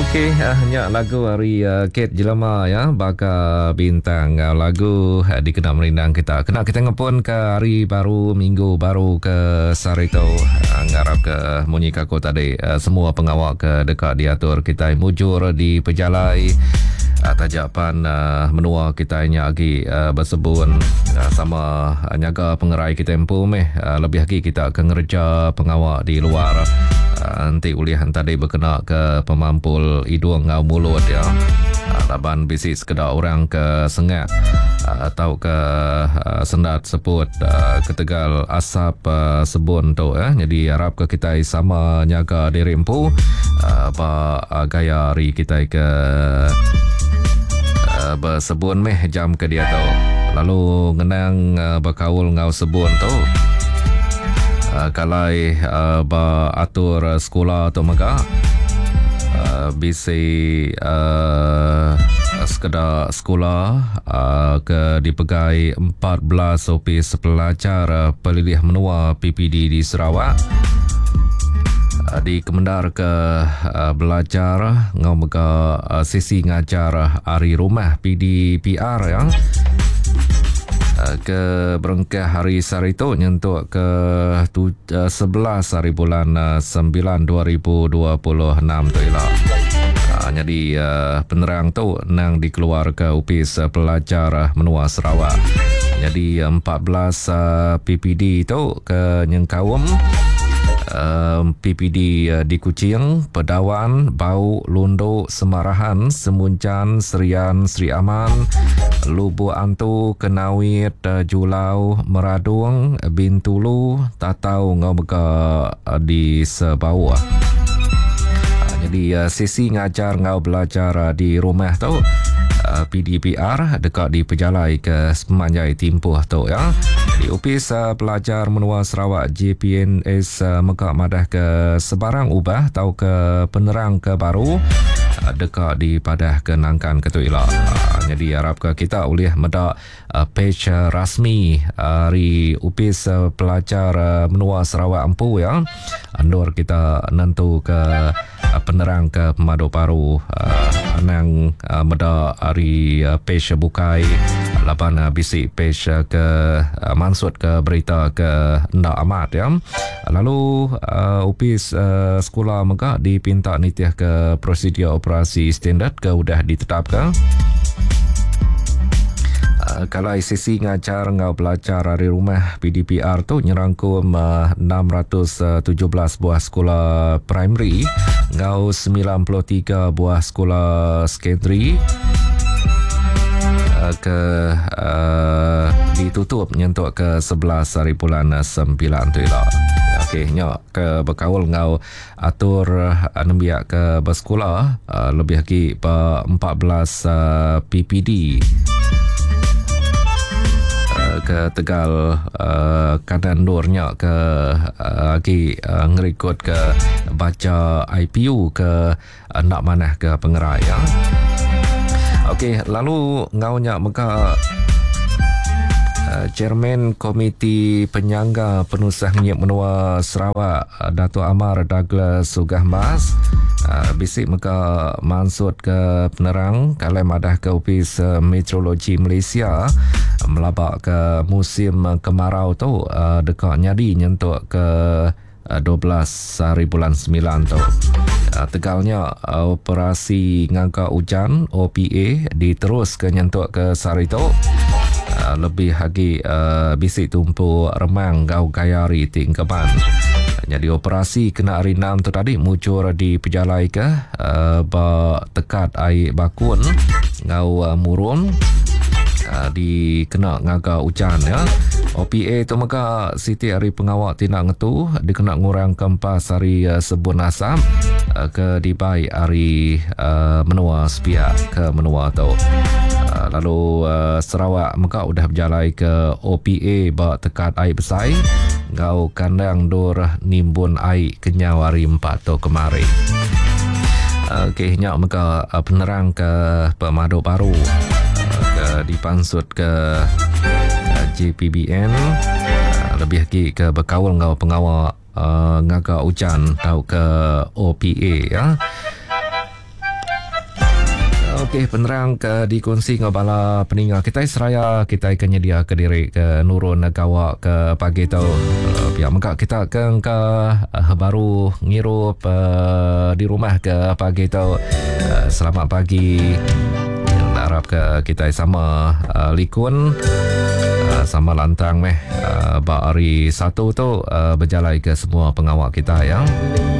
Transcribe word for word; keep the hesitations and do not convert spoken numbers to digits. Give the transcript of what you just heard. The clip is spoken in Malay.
Okey, uh, nyak lagu hari uh, Kate Jelema ya, baka bintang uh, lagu uh, dikenal merindang kita. Kena kita ngepun ke hari baru, minggu baru ke Sarito. Uh, ngarap ke munyi kako tadi. Uh, semua pengawal ke dekat diatur kita mujur di pejalai. Uh, tajapan uh, menua kita nya lagi uh, bersebun uh, sama uh, nyaga pengerai kita empu meh uh, lebih lagi kita ke ngerja pengawal di luar. Uh, nanti ulihan tadi berkena ke pemampul hidung ngau mulut ya. Uh, laban bisi sekedar orang ke sengak uh, atau ke uh, sendat sebut uh, ke tegal asap uh, sebun tu ya. Jadi harap ke kita sama nyaga diri empu uh, ba uh, gaya ri kita ke uh, bersebun meh jam ke dia tu. Lalu ngenang uh, berkaul ngau sebun tu. Uh, kalai uh, ba atur uh, sekolah atau mega uh, bisi uh, sekedar sekolah uh, ke dipegai empat belas opis pelajar uh, pelilih menua P P D di Sarawak uh, di kemendar ke uh, belajar ngau mega uh, sisi ngajar hari rumah P D P R ya. Ke berengkah hari Sarito nyentuk ke tu, uh, sebelas hari bulan uh, sembilan dua ribu dua puluh enam tu ialah. Uh, jadi uh, penerang tu nang dikeluar ke upis uh, pelajar uh, menua Sarawak. Jadi uh, empat belas uh, P P D tu ke Nyengkawum. Uh, P P D uh, di Kuching, Pedawan, Bau, Lundo, Semarahan, Semuncan, Serian, Sri Aman, Lubu Antu, Kenawit, uh, Julau, Meradung, Bintulu, Tatau, Ngobeka uh, di Sebau. Uh, jadi uh, sisi ngajar ngau belajar uh, di rumah tu uh, P D P R dekat di Pejalai ke Semanjai Timpuh tu ya. Di upis uh, pelajar menua Sarawak J P N S uh, Mekak Madah ke sebarang ubah tau ke penerang ke baru uh, dekat di Padah ke Nangkan ke tu ialah. Uh, jadi harap ke kita boleh medak uh, page uh, rasmi hari uh, upis uh, pelajar uh, menua Sarawak empu ya. Andor kita nentu ke uh, penerang ke pemadu baru uh, nang uh, medak hari uh, page bukai lapan uh, bisik page uh, ke uh, mansut ke berita ke ndak amat ya. Lalu uh, upis uh, sekolah megah dipinta nitiah ke prosedur operasi standard ke udah ditetapkan. Uh, kalau sisi ngajar ngau belajar hari rumah P D P R tu nyerangkum uh, enam ratus tujuh belas buah sekolah primary ngau sembilan puluh tiga buah sekolah secondary uh, ke uh, ditutup nyentuk ke sebelas hari bulan sembilan tu ialah. Okey, nyok ke berkaul ngau atur uh, nembiak ke bersekolah uh, lebih lagi per empat belas uh, P P D ke Tegal uh, kanan durnya ke uh, lagi uh, ngerikut ke baca I P U ke uh, nak manah ke pengerai ya. Okey, lalu ngaunya maka uh, Chairman Komiti Penyangga Penusah Nyiap Menua Sarawak uh, Dato' Amar Douglas Sugah Mas uh, bisik maka mansut ke penerang kalau madah ke upis uh, meteorologi Malaysia melabak ke musim kemarau tu uh, dekat nyadi nyentuk ke uh, dua belas hari bulan sembilan tu. Uh, tegalnya uh, operasi ngangka hujan O P A diterus ke nyentuk ke Sarito. Uh, lebih lagi uh, bisik tumpu remang gau gayari tingkapan. Jadi operasi kena hari enam tu tadi mucur di Pejalai ke uh, ba tekat air bakun ngau uh, murun. Uh, di kena ngaga hujan ya. O P A tu maka siti hari pengawal tindak ngetu dikena ngurang kempas hari uh, sebun asam uh, ke dibai hari uh, menua sepia ke menua tu. Uh, lalu uh, Sarawak maka udah berjalai ke O P A ba tekat air besai ngau kandang dur nimbun air kenyau hari empat tu kemari. Uh, Okey, nyak maka uh, penerang ke pemadu baru ke dipansut ke uh, J P B N uh, lebih lagi ke berkawal ngau pengawal uh, ngaga hujan tau ke O P A ya. Okey, penerang ke dikongsi dengan bala peninga kita seraya kita akan nyedia ke diri ke nurun gawak ke pagi tau. Uh, biar mengak kita ke ke uh, baru ngirup uh, di rumah ke pagi tau. Uh, selamat pagi. Harap ke kita sama uh, likun uh, sama lantang meh uh, hari satu tu uh, berjalan ke semua pengawal kita ya.